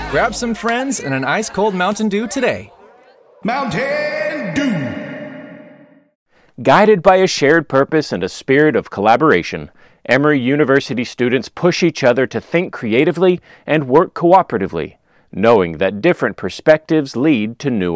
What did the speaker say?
Grab some friends and an ice-cold Mountain Dew today. Mountain Dew! Guided by a shared purpose and a spirit of collaboration, Emory University students push each other to think creatively and work cooperatively, knowing that different perspectives lead to new